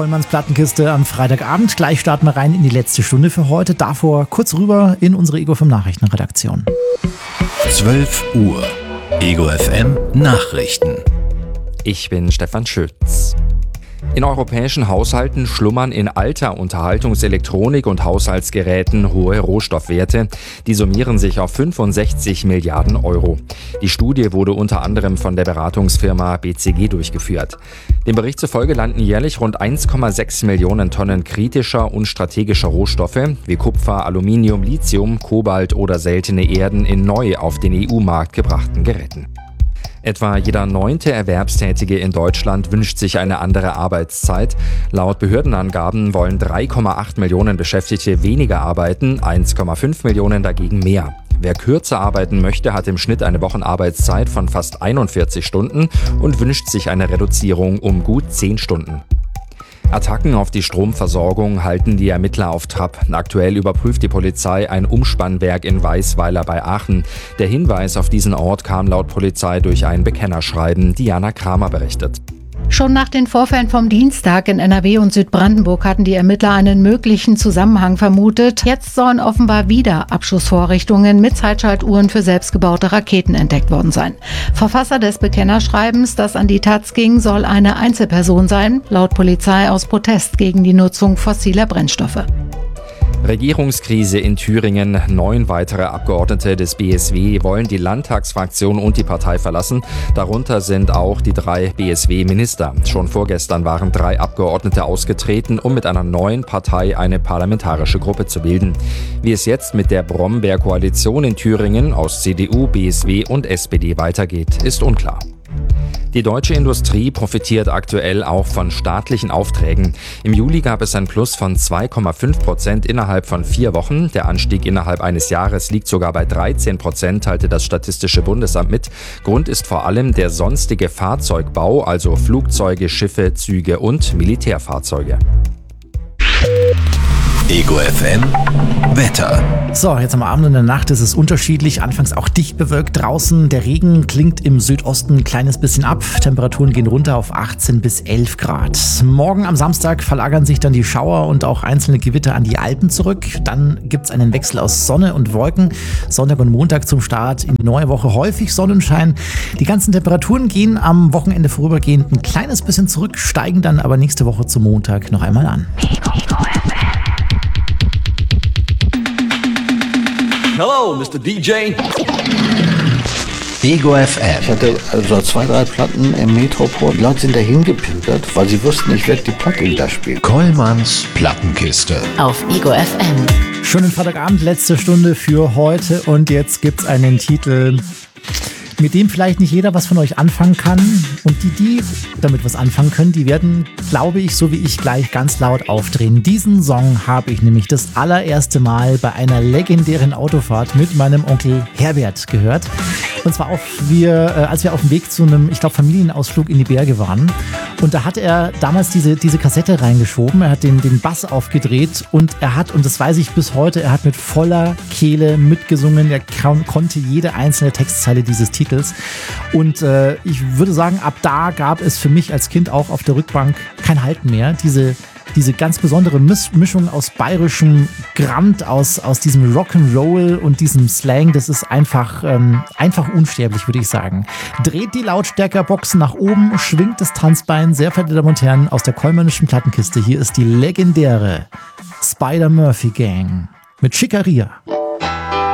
Kollmanns Plattenkiste am Freitagabend. Gleich starten wir rein in die letzte Stunde für heute. Davor kurz rüber in unsere Ego FM Nachrichtenredaktion. 12 Uhr. Ego FM Nachrichten. Ich bin Stefan Schütz. In europäischen Haushalten schlummern in alter Unterhaltungselektronik und Haushaltsgeräten hohe Rohstoffwerte. Die summieren sich auf 65 Milliarden Euro. Die Studie wurde unter anderem von der Beratungsfirma BCG durchgeführt. Dem Bericht zufolge landen jährlich rund 1,6 Millionen Tonnen kritischer und strategischer Rohstoffe wie Kupfer, Aluminium, Lithium, Kobalt oder seltene Erden in neu auf den EU-Markt gebrachten Geräten. Etwa jeder 9. Erwerbstätige in Deutschland wünscht sich eine andere Arbeitszeit. Laut Behördenangaben wollen 3,8 Millionen Beschäftigte weniger arbeiten, 1,5 Millionen dagegen mehr. Wer kürzer arbeiten möchte, hat im Schnitt eine Wochenarbeitszeit von fast 41 Stunden und wünscht sich eine Reduzierung um gut 10 Stunden. Attacken auf die Stromversorgung halten die Ermittler auf Trab. Aktuell überprüft die Polizei ein Umspannwerk in Weißweiler bei Aachen. Der Hinweis auf diesen Ort kam laut Polizei durch ein Bekennerschreiben. Diana Kramer berichtet. Schon nach den Vorfällen vom Dienstag in NRW und Südbrandenburg hatten die Ermittler einen möglichen Zusammenhang vermutet. Jetzt sollen offenbar wieder Abschussvorrichtungen mit Zeitschaltuhren für selbstgebaute Raketen entdeckt worden sein. Verfasser des Bekennerschreibens, das an die Taz ging, soll eine Einzelperson sein, laut Polizei aus Protest gegen die Nutzung fossiler Brennstoffe. Regierungskrise in Thüringen. 9 weitere Abgeordnete des BSW wollen die Landtagsfraktion und die Partei verlassen. Darunter sind auch die 3 BSW-Minister. Schon vorgestern waren 3 Abgeordnete ausgetreten, um mit einer neuen Partei eine parlamentarische Gruppe zu bilden. Wie es jetzt mit der Brombeer-Koalition in Thüringen aus CDU, BSW und SPD weitergeht, ist unklar. Die deutsche Industrie profitiert aktuell auch von staatlichen Aufträgen. Im Juli gab es ein Plus von 2,5% innerhalb von 4 Wochen. Der Anstieg innerhalb eines Jahres liegt sogar bei 13%, teilte das Statistische Bundesamt mit. Grund ist vor allem der sonstige Fahrzeugbau, also Flugzeuge, Schiffe, Züge und Militärfahrzeuge. Ego FM Wetter. So, jetzt am Abend und in der Nacht ist es unterschiedlich. Anfangs auch dicht bewölkt draußen. Der Regen klingt im Südosten ein kleines bisschen ab. Temperaturen gehen runter auf 18 bis 11 Grad. Morgen am Samstag verlagern sich dann die Schauer und auch einzelne Gewitter an die Alpen zurück. Dann gibt es einen Wechsel aus Sonne und Wolken. Sonntag und Montag zum Start in die neue Woche häufig Sonnenschein. Die ganzen Temperaturen gehen am Wochenende vorübergehend ein kleines bisschen zurück, steigen dann aber nächste Woche zum Montag noch einmal an. Hello, Mr. DJ. Ego FM. Ich hatte also 2, 3 Platten im Metropol. Die Leute sind dahin gepilgert, weil sie wussten, ich werde die Platte da spielen. Kollmanns Plattenkiste. Auf Ego FM. Schönen Freitagabend, letzte Stunde für heute und jetzt gibt's einen Titel, mit dem vielleicht nicht jeder was von euch anfangen kann. Und die damit was anfangen können, die werden, glaube ich, so wie ich gleich ganz laut aufdrehen. Diesen Song habe ich nämlich das allererste Mal bei einer legendären Autofahrt mit meinem Onkel Herbert gehört. Und zwar als wir auf dem Weg zu einem, ich glaube, Familienausflug in die Berge waren. Und da hat er damals diese Kassette reingeschoben. Er hat den Bass aufgedreht und und das weiß ich bis heute, er hat mit voller Kehle mitgesungen. Er konnte jede einzelne Textzeile dieses Titels. Und ich würde sagen, ab da gab es für mich als Kind auch auf der Rückbank kein Halten mehr. Diese ganz besondere Mischung aus bayerischem Grand, aus diesem Rock'n'Roll und diesem Slang, das ist einfach unsterblich, würde ich sagen. Dreht die Lautstärkerboxen nach oben, schwingt das Tanzbein, sehr verehrte Damen und Herren, aus der Kollmannischen Plattenkiste. Hier ist die legendäre Spider-Murphy Gang mit Schickeria.